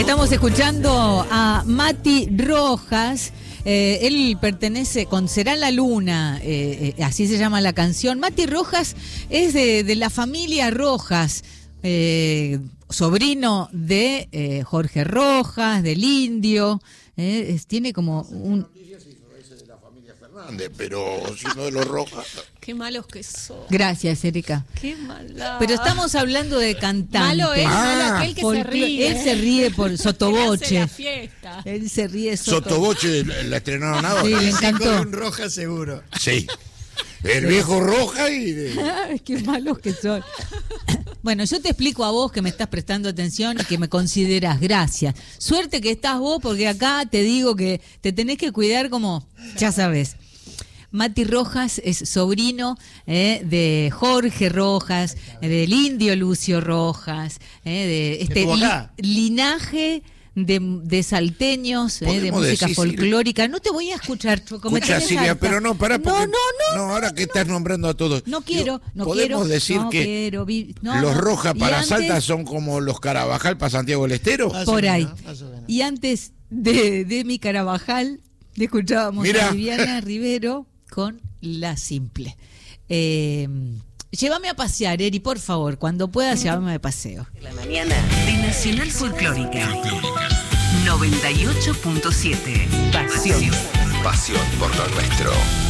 Estamos escuchando a Mati Rojas. Él pertenece con Será la Luna, así se llama la canción. Mati Rojas es de la familia Rojas, sobrino de Jorge Rojas, del Indio. Tiene como un... Pero si no de los Rojas. Qué malos que son. Gracias, Erika. Qué maldad. Pero estamos hablando de cantantes. Malo es, malo aquel que se ríe. Él se ríe por sotoboche. La fiesta. Él se ríe Sotoboche la estrenaron ahora. Sí, le encantó. Un Roja seguro. Sí. El viejo Roja y... Ay, qué malos que son. Bueno, yo te explico a vos que me estás prestando atención y que me consideras. Gracias. Suerte que estás vos, porque acá te digo que te tenés que cuidar como, ya sabes. Mati Rojas es sobrino de Jorge Rojas, del Indio Lucio Rojas, de este linaje de salteños, de música decir, folclórica. No te voy a escuchar, Choco. Escucha, Silvia, pero no, pará, porque... No, ahora que estás nombrando a todos. No quiero. ¿Podemos decir que los Rojas para Salta son como los Carabajal para Santiago del Estero? Por ahí. Y antes de mi Carabajal, escuchábamos a Viviana Rivero con La Simple. Llévame a pasear, Eri, por favor. Cuando puedas, llévame de paseo. La mañana de Nacional Folclórica 98.7. Pasión. Pasión por lo nuestro.